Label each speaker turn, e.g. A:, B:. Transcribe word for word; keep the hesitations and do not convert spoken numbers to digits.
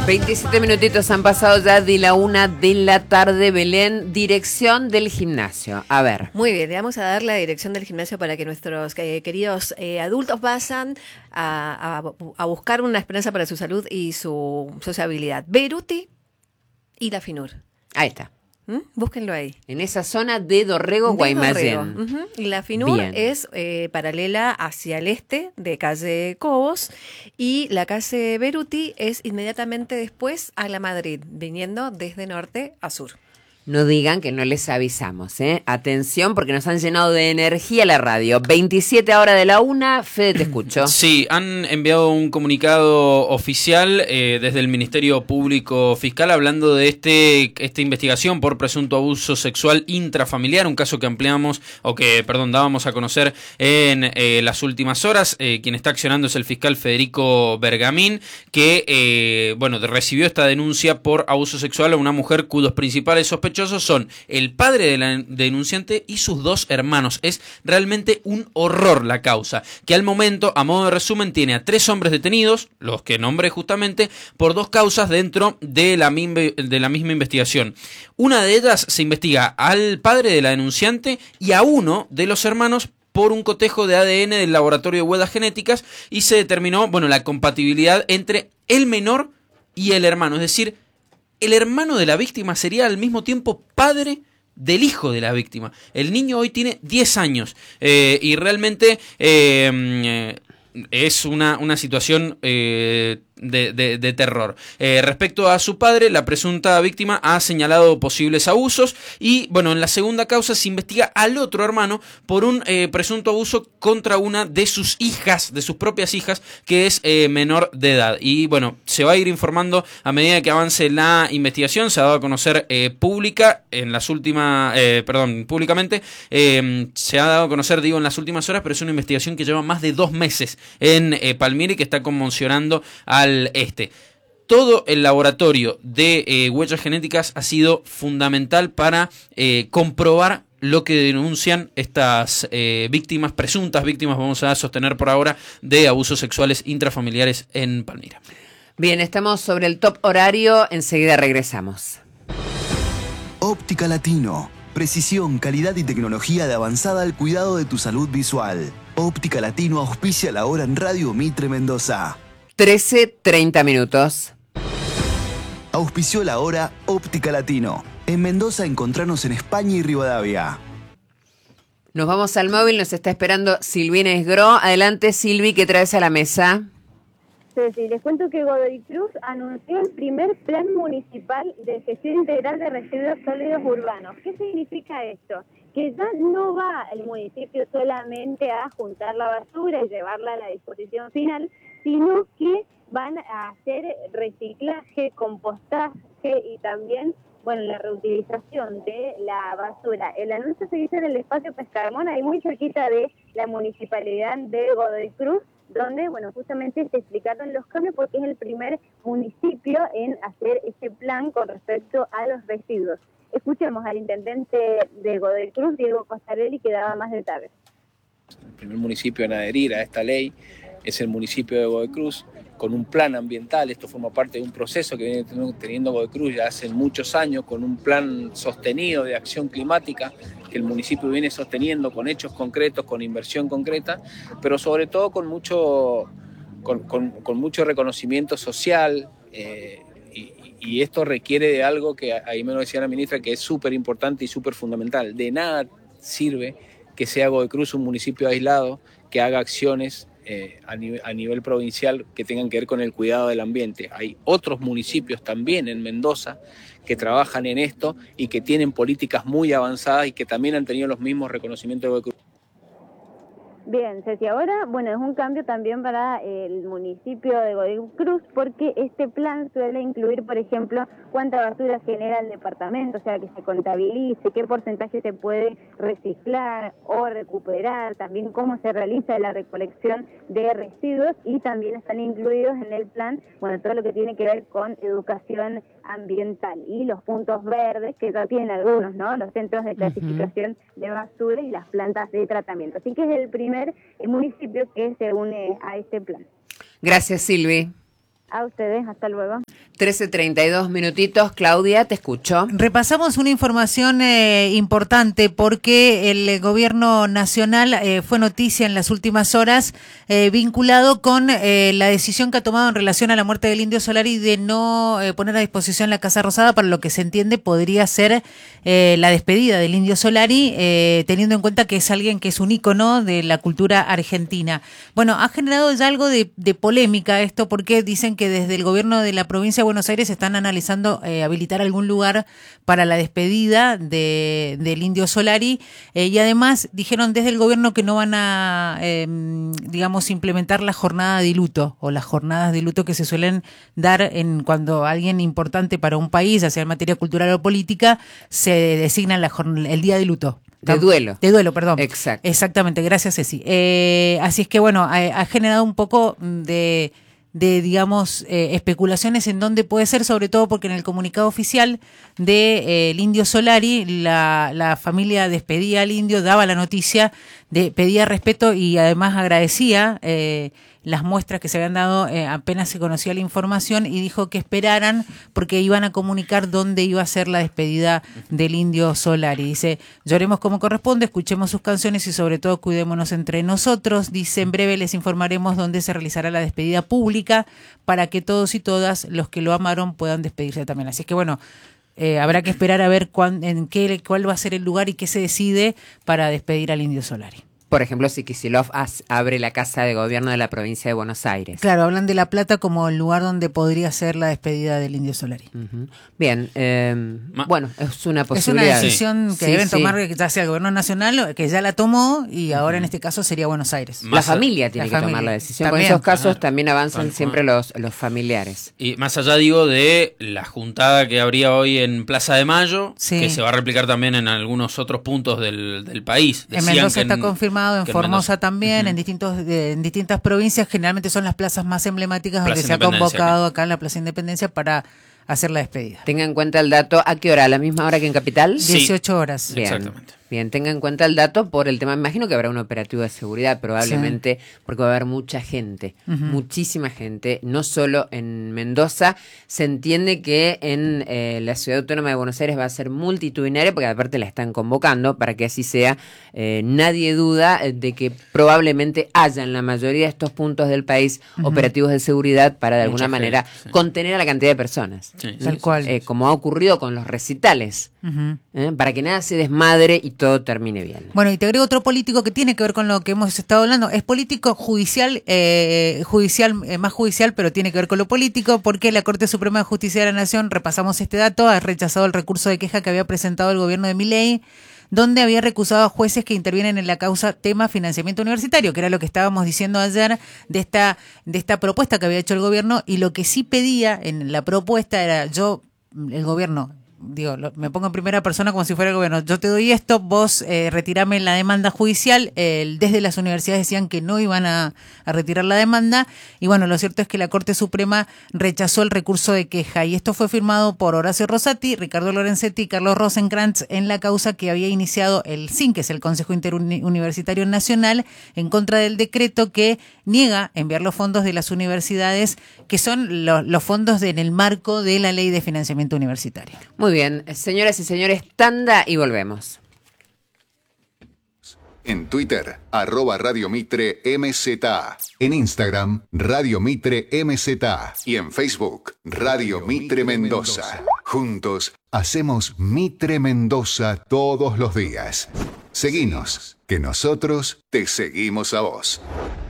A: veintisiete minutitos han pasado ya de la una de la tarde. Belén, dirección del gimnasio. A ver.
B: Muy bien, le vamos a dar la dirección del gimnasio para que nuestros eh, queridos eh, adultos vayan a, a, a buscar una esperanza para su salud y su sociabilidad. Beruti y la Finur.
A: Ahí está.
B: ¿Mm? Búsquenlo ahí.
A: En esa zona de Dorrego,
B: De
A: Guaymallén.
B: Dorrego. Uh-huh. Y la Finur
A: Bien.
B: es eh, paralela hacia el este de calle Cobos y la calle Beruti es inmediatamente después a la Madrid, viniendo desde norte a sur.
A: No digan que no les avisamos, ¿eh? Atención, porque nos han llenado de energía la radio. veintisiete ahora de la una. Fede, te escucho.
C: Sí, han enviado un comunicado oficial eh, desde el Ministerio Público Fiscal hablando de este esta investigación por presunto abuso sexual intrafamiliar, un caso que ampliamos, o que, perdón, dábamos a conocer en eh, las últimas horas. Eh, quien está accionando es el fiscal Federico Bergamín, que, eh, bueno, recibió esta denuncia por abuso sexual a una mujer cuyos principales sospechosos son el padre de la denunciante y sus dos hermanos. Es realmente un horror la causa, que al momento, a modo de resumen, tiene a tres hombres detenidos, los que nombré justamente, por dos causas dentro de la, de la misma investigación. Una de ellas se investiga al padre de la denunciante y a uno de los hermanos por un cotejo de A D N del laboratorio de huellas genéticas, y se determinó, bueno, la compatibilidad entre el menor y el hermano, es decir, el hermano de la víctima sería al mismo tiempo padre del hijo de la víctima. El niño hoy tiene diez años eh, y realmente eh, es una, una situación eh, de, de, de terror. Eh, respecto a su padre, la presunta víctima ha señalado posibles abusos y, bueno, en la segunda causa se investiga al otro hermano por un eh, presunto abuso contra una de sus hijas, de sus propias hijas, que es eh, menor de edad. Y, bueno, se va a ir informando a medida que avance la investigación. Se ha dado a conocer eh, pública en las últimas, eh, perdón, públicamente, eh, se ha dado a conocer, digo, en las últimas horas, pero es una investigación que lleva más de dos meses en eh, Palmira y que está conmocionando al este. Todo el laboratorio de eh, huellas genéticas ha sido fundamental para eh, comprobar lo que denuncian estas eh, víctimas, presuntas víctimas, vamos a sostener por ahora, de abusos sexuales intrafamiliares en Palmira.
A: Bien, estamos sobre el top horario, enseguida regresamos.
D: Óptica Latino. Precisión, calidad y tecnología de avanzada al cuidado de tu salud visual. Óptica Latino auspicia la hora en Radio Mitre Mendoza.
A: trece treinta minutos.
D: Auspició la hora Óptica Latino. En Mendoza encontranos en España y Rivadavia.
A: Nos vamos al móvil, nos está esperando Silvina Esgro. Adelante, Silvi, ¿qué traes a la mesa?
E: Sí, sí, les cuento que Godoy Cruz anunció el primer plan municipal de gestión integral de residuos sólidos urbanos. ¿Qué significa esto? Que ya no va el municipio solamente a juntar la basura y llevarla a la disposición final, sino que van a hacer reciclaje, compostaje y también, bueno, la reutilización de la basura. El anuncio se hizo en el espacio Pescarmón, ahí muy cerquita de la municipalidad de Godoy Cruz, donde, bueno, justamente se explicaron los cambios porque es el primer municipio en hacer este plan con respecto a los residuos. Escuchemos al intendente de Godoy Cruz, Diego Costarelli, que daba más detalles.
F: El primer municipio en adherir a esta ley es el municipio de Godoy Cruz, con un plan ambiental. Esto forma parte de un proceso que viene teniendo Godoy Cruz ya hace muchos años, con un plan sostenido de acción climática que el municipio viene sosteniendo con hechos concretos, con inversión concreta, pero sobre todo con mucho, con, con, con mucho reconocimiento social, eh, y, y esto requiere de algo que ahí me lo decía la ministra, que es súper importante y súper fundamental. De nada sirve que sea Godoy Cruz un municipio aislado, que haga acciones Eh, a, nivel, a nivel provincial que tengan que ver con el cuidado del ambiente. Hay otros municipios también en Mendoza que trabajan en esto y que tienen políticas muy avanzadas y que también han tenido los mismos reconocimientos de Godoy Cruz.
E: Bien, Ceci, ahora, bueno, es un cambio también para el municipio de Godoy Cruz porque este plan suele incluir, por ejemplo, cuánta basura genera el departamento, o sea, que se contabilice, qué porcentaje se puede reciclar o recuperar, también cómo se realiza la recolección de residuos y también están incluidos en el plan, bueno, todo lo que tiene que ver con educación ambiental y los puntos verdes que ya tienen algunos, ¿no? Los centros de clasificación uh-huh. de basura y las plantas de tratamiento. Así que es el primer municipio que se une a este plan.
A: Gracias, Silvi.
E: A ustedes, hasta luego.
A: trece treinta y dos minutitos. Claudia, te escucho.
G: Repasamos una información eh, importante porque el gobierno nacional eh, fue noticia en las últimas horas eh, vinculado con eh, la decisión que ha tomado en relación a la muerte del Indio Solari de no eh, poner a disposición la Casa Rosada para lo que se entiende podría ser eh, la despedida del Indio Solari, eh, teniendo en cuenta que es alguien que es un ícono de la cultura argentina. Bueno, ha generado ya algo de, de polémica esto porque dicen que desde el gobierno de la provincia de Buenos Aires están analizando eh, habilitar algún lugar para la despedida de, del Indio Solari eh, y además dijeron desde el gobierno que no van a, eh, digamos, implementar la jornada de luto o las jornadas de luto que se suelen dar en cuando alguien importante para un país, ya sea en materia cultural o política, se designa la, el día de luto.
A: De duelo.
G: De duelo, perdón.
A: Exacto.
G: Exactamente, gracias Ceci. Eh, así es que bueno, ha, ha generado un poco de... de, digamos, eh, especulaciones en dónde puede ser, sobre todo porque en el comunicado oficial de eh, el Indio Solari, la, la familia despedía al indio, daba la noticia, de, pedía respeto y además agradecía eh, las muestras que se habían dado eh, apenas se conocía la información y dijo que esperaran porque iban a comunicar dónde iba a ser la despedida del Indio Solari. Dice, lloremos como corresponde, escuchemos sus canciones y sobre todo cuidémonos entre nosotros. Dice, en breve les informaremos dónde se realizará la despedida pública para que todos y todas los que lo amaron puedan despedirse también. Así es que bueno, eh, habrá que esperar a ver cuán, en qué, cuál va a ser el lugar y qué se decide para despedir al Indio Solari.
A: Por ejemplo, si Kicillof abre la Casa de Gobierno de la provincia de Buenos Aires.
G: Claro, hablan de La Plata como el lugar donde podría ser la despedida del Indio Solari.
A: Uh-huh. Bien, eh,
C: Ma-
A: bueno, es una
G: Es
A: posibilidad.
G: una decisión
A: Sí.
G: que
A: Sí,
G: deben
A: sí.
G: tomar ya sea el gobierno nacional, que ya la tomó, y ahora en este caso sería Buenos Aires.
A: La
C: Más a-
A: familia tiene
G: la
A: que
G: familia.
A: tomar la decisión.
G: También.
A: Con esos casos
C: Claro.
A: también avanzan
C: Tal
A: siempre
C: cual.
A: los, los familiares.
C: Y más allá, digo, de la juntada que habría hoy en Plaza de Mayo,
G: Sí.
C: que se va a replicar también en algunos otros puntos del, del país.
G: En
C: Decían
G: Mendoza
C: que
G: está confirmado, en
C: que
G: Formosa
C: Mendoza.
G: también,
C: Ujú.
G: en distintos de- en distintas provincias, generalmente son las plazas más emblemáticas donde
C: Plaza
G: se ha
C: Independencia,
G: convocado acá en la Plaza Independencia para hacer la despedida.
A: Tenga en cuenta el dato, ¿a qué hora? ¿A la misma hora que en Capital?
C: Sí.
G: dieciocho horas.
A: Bien,
C: Exactamente.
A: bien, tenga en cuenta el dato por el tema, me imagino que habrá un operativo de seguridad probablemente, porque va a haber mucha gente,
G: Ujú.
A: muchísima gente, no solo en Mendoza, se entiende que en eh, la Ciudad Autónoma de Buenos Aires va a ser multitudinaria, porque aparte la están convocando para que así sea. Eh, nadie duda eh, de que probablemente haya en la mayoría de estos puntos del país
G: Ujú.
A: operativos de seguridad para de alguna
C: Mucha
A: manera
C: gente, sí.
A: contener a la cantidad de personas.
C: Sí,
G: Tal
C: sí,
G: cual.
A: Eh, como ha ocurrido con los recitales,
G: Ujú.
A: ¿eh? Para que nada se desmadre y todo termine bien.
G: Bueno, y te agrego otro político que tiene que ver con lo que hemos estado hablando. Es político judicial, eh, judicial eh, más judicial, pero tiene que ver con lo político, porque la Corte Suprema de Justicia de la Nación, repasamos este dato, ha rechazado el recurso de queja que había presentado el gobierno de Milei, donde había recusado a jueces que intervienen en la causa tema financiamiento universitario, que era lo que estábamos diciendo ayer de esta, de esta propuesta que había hecho el gobierno, y lo que sí pedía en la propuesta era, yo, el gobierno, digo, lo- me pongo en primera persona como si fuera el gobierno, yo te doy esto, vos eh, retirame la demanda judicial. El- desde las universidades decían que no iban a, a retirar la demanda, y bueno, lo cierto es que la Corte Suprema rechazó el recurso de queja, y esto fue firmado por Horacio Rosati, Ricardo Lorenzetti y Carlos Rosenkrantz en la causa que había iniciado el S I N, que es el Consejo Interuniversitario Nacional, en contra del decreto que niega enviar los fondos de las universidades, que son lo- los fondos de- en el marco de la Ley de Financiamiento Universitario.
A: Muy bien, señoras y señores, tanda y volvemos.
H: En Twitter, arroba Radio Mitre M Z. En Instagram, Radio Mitre M Z. Y en Facebook, Radio Mitre Mendoza. Juntos, hacemos Mitre Mendoza todos los días. Seguinos, que nosotros te seguimos a vos.